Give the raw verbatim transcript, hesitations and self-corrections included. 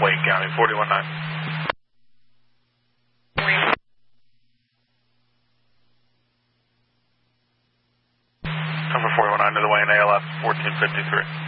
Wayne County, forty-one nine. Number forty-one nine to the Wayne, A L F, fourteen fifty-three.